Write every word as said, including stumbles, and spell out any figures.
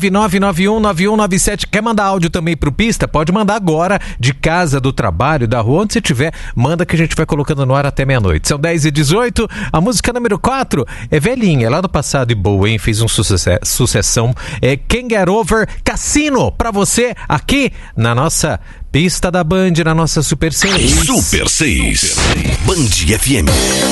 nove nove nove um nove um nove sete. Quer mandar áudio também pro Pista? Pode mandar agora, de casa, do trabalho, da rua, onde você estiver. Manda que a gente vai colocando no ar até meia-noite. São dez e dezoito. A música número quatro é velhinha, é lá do passado e boa, hein? Fez um sucess- sucessão. É Can't Get Over, Cassino, pra você aqui na nossa Pista da Band, na nossa Super seis. Super seis. Band F M.